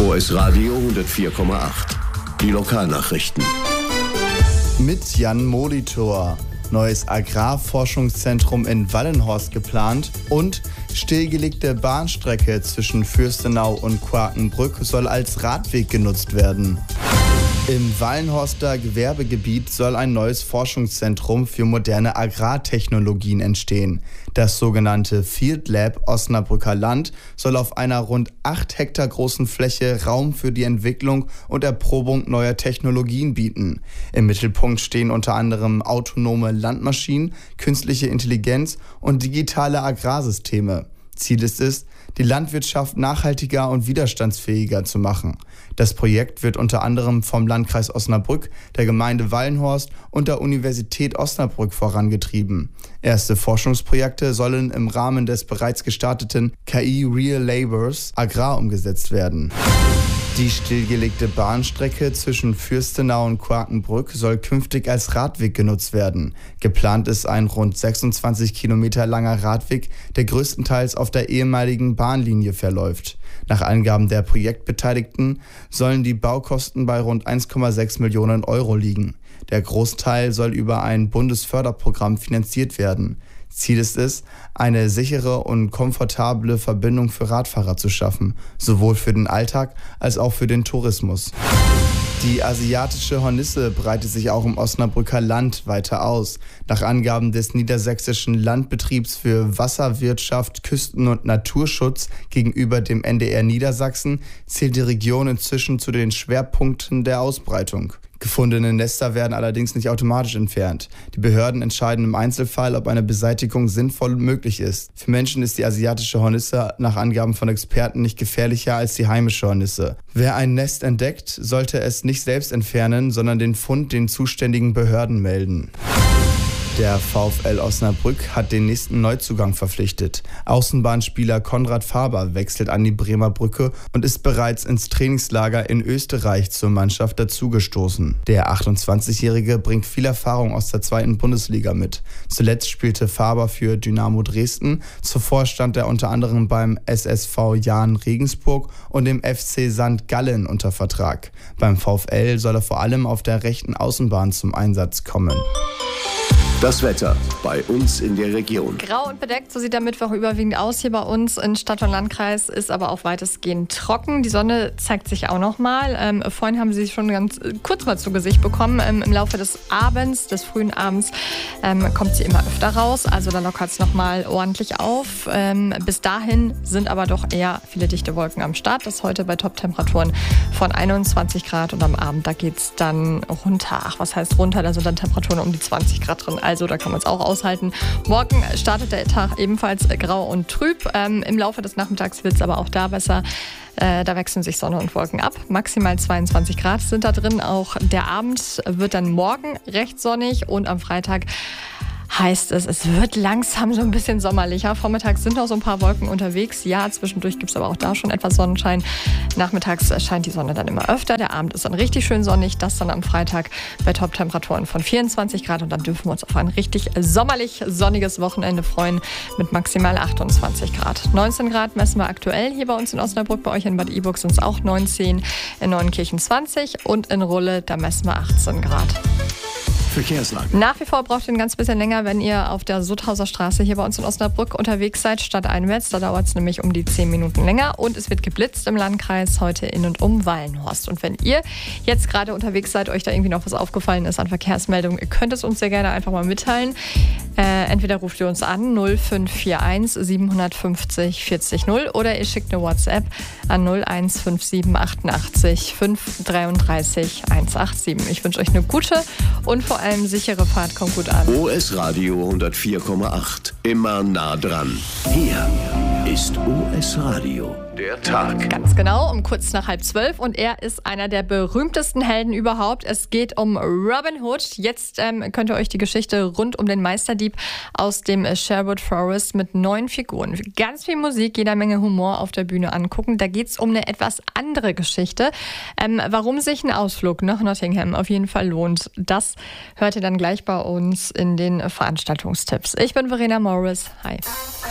OS Radio 104,8. Die Lokalnachrichten. Mit Jan Molitor. Neues Agrarforschungszentrum in Wallenhorst geplant und stillgelegte Bahnstrecke zwischen Fürstenau und Quakenbrück soll als Radweg genutzt werden. Im Wallenhorster Gewerbegebiet soll ein neues Forschungszentrum für moderne Agrartechnologien entstehen. Das sogenannte Field Lab Osnabrücker Land soll auf einer rund 8 Hektar großen Fläche Raum für die Entwicklung und Erprobung neuer Technologien bieten. Im Mittelpunkt stehen unter anderem autonome Landmaschinen, künstliche Intelligenz und digitale Agrarsysteme. Ziel ist es, die Landwirtschaft nachhaltiger und widerstandsfähiger zu machen. Das Projekt wird unter anderem vom Landkreis Osnabrück, der Gemeinde Wallenhorst und der Universität Osnabrück vorangetrieben. Erste Forschungsprojekte sollen im Rahmen des bereits gestarteten KI Real Labors Agrar umgesetzt werden. Die stillgelegte Bahnstrecke zwischen Fürstenau und Quakenbrück soll künftig als Radweg genutzt werden. Geplant ist ein rund 26 Kilometer langer Radweg, der größtenteils auf der ehemaligen Bahnlinie verläuft. Nach Angaben der Projektbeteiligten sollen die Baukosten bei rund 1,6 Millionen Euro liegen. Der Großteil soll über ein Bundesförderprogramm finanziert werden. Ziel ist es, eine sichere und komfortable Verbindung für Radfahrer zu schaffen, sowohl für den Alltag als auch für den Tourismus. Die asiatische Hornisse breitet sich auch im Osnabrücker Land weiter aus. Nach Angaben des Niedersächsischen Landbetriebs für Wasserwirtschaft, Küsten- und Naturschutz gegenüber dem NDR Niedersachsen zählt die Region inzwischen zu den Schwerpunkten der Ausbreitung. Gefundene Nester werden allerdings nicht automatisch entfernt. Die Behörden entscheiden im Einzelfall, ob eine Beseitigung sinnvoll möglich ist. Für Menschen ist die asiatische Hornisse nach Angaben von Experten nicht gefährlicher als die heimische Hornisse. Wer ein Nest entdeckt, sollte es nicht selbst entfernen, sondern den Fund den zuständigen Behörden melden. Der VfL Osnabrück hat den nächsten Neuzugang verpflichtet. Außenbahnspieler Konrad Faber wechselt an die Bremer Brücke und ist bereits ins Trainingslager in Österreich zur Mannschaft dazugestoßen. Der 28-Jährige bringt viel Erfahrung aus der 2. Bundesliga mit. Zuletzt spielte Faber für Dynamo Dresden. Zuvor stand er unter anderem beim SSV Jahn Regensburg und dem FC St. Gallen unter Vertrag. Beim VfL soll er vor allem auf der rechten Außenbahn zum Einsatz kommen. Das Wetter bei uns in der Region. Grau und bedeckt, so sieht der Mittwoch überwiegend aus hier bei uns in Stadt und Landkreis, ist aber auch weitestgehend trocken. Die Sonne zeigt sich auch noch mal. Vorhin haben sie schon ganz kurz mal zu Gesicht bekommen. Im Laufe des Abends, des frühen Abends, kommt sie immer öfter raus. Also da lockert es noch mal ordentlich auf. Bis dahin sind aber doch eher viele dichte Wolken am Start. Das heute bei Top-Temperaturen von 21 Grad und am Abend, da geht es dann runter. Ach, was heißt runter? Da sind dann Temperaturen um die 20 Grad drin. Also da kann man es auch aushalten. Morgen startet der Tag ebenfalls grau und trüb. Im Laufe des Nachmittags wird es aber auch da besser. Da wechseln sich Sonne und Wolken ab. Maximal 22 Grad sind da drin. Auch der Abend wird dann morgen recht sonnig und am Freitag heißt es wird langsam so ein bisschen sommerlicher. Vormittags sind noch so ein paar Wolken unterwegs. Ja, zwischendurch gibt es aber auch da schon etwas Sonnenschein. Nachmittags scheint die Sonne dann immer öfter. Der Abend ist dann richtig schön sonnig. Das dann am Freitag bei Top-Temperaturen von 24 Grad. Und dann dürfen wir uns auf ein richtig sommerlich sonniges Wochenende freuen mit maximal 28 Grad. 19 Grad messen wir aktuell hier bei uns in Osnabrück. Bei euch in Bad Iburg sind es auch 19, in Neuenkirchen 20 und in Rulle, da messen wir 18 Grad. Verkehrslage. Nach wie vor braucht ihr ein ganz bisschen länger, wenn ihr auf der Sutthauser Straße hier bei uns in Osnabrück unterwegs seid, stadteinwärts. Da dauert es nämlich um die 10 Minuten länger und es wird geblitzt im Landkreis heute in und um Wallenhorst. Und wenn ihr jetzt gerade unterwegs seid, euch da irgendwie noch was aufgefallen ist an Verkehrsmeldungen, ihr könnt es uns sehr gerne einfach mal mitteilen. Entweder ruft ihr uns an 0541 750 40 0 oder ihr schickt eine WhatsApp an 0157 88 533 187. Ich wünsche euch eine gute und vor allem sichere Fahrt. Kommt gut an. OS Radio 104,8. Immer nah dran. Hier ist OS Radio. Der Tag. Ganz genau, um kurz nach 11:30 und er ist einer der berühmtesten Helden überhaupt. Es geht um Robin Hood. Jetzt könnt ihr euch die Geschichte rund um den Meisterdieb aus dem Sherwood Forest mit 9 Figuren, ganz viel Musik, jeder Menge Humor auf der Bühne angucken. Da geht es um eine etwas andere Geschichte. Warum sich ein Ausflug nach Nottingham auf jeden Fall lohnt, das hört ihr dann gleich bei uns in den Veranstaltungstipps. Ich bin Verena Morris. Hi.